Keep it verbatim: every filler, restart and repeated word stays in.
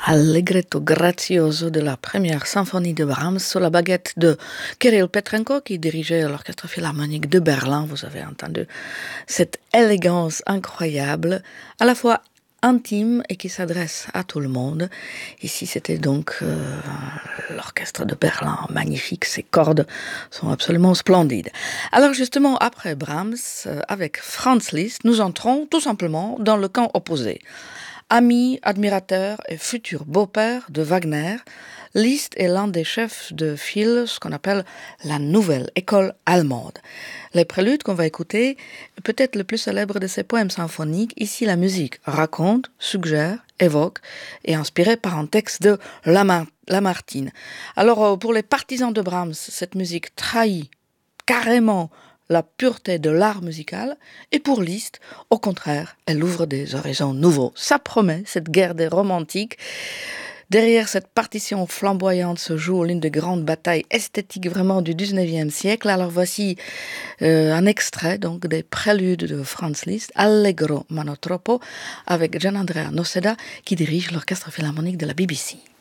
Allegretto grazioso de la première symphonie de Brahms sous la baguette de Kirill Petrenko qui dirigeait l'orchestre philharmonique de Berlin. Vous avez entendu cette élégance incroyable, à la fois intime et qui s'adresse à tout le monde. Ici, c'était donc euh, l'orchestre de Berlin, magnifique, ses cordes sont absolument splendides. Alors justement, après Brahms, euh, avec Franz Liszt, nous entrons tout simplement dans le camp opposé. Ami, admirateur et futur beau-père de Wagner, Liszt est l'un des chefs de file, ce qu'on appelle la nouvelle école allemande. Les préludes qu'on va écouter, peut-être le plus célèbre de ses poèmes symphoniques, ici la musique raconte, suggère, évoque et inspirée par un texte de Lamar- Lamartine. Alors pour les partisans de Brahms, cette musique trahit carrément la pureté de l'art musical, et pour Liszt, au contraire, elle ouvre des horizons nouveaux. Ça promet, cette guerre des romantiques. Derrière cette partition flamboyante se joue l'une des grandes batailles esthétiques vraiment du dix-neuvième siècle. Alors voici euh, un extrait donc des préludes de Franz Liszt, Allegro Manotroppo, avec Gianandrea Noseda qui dirige l'orchestre philharmonique de la B B C.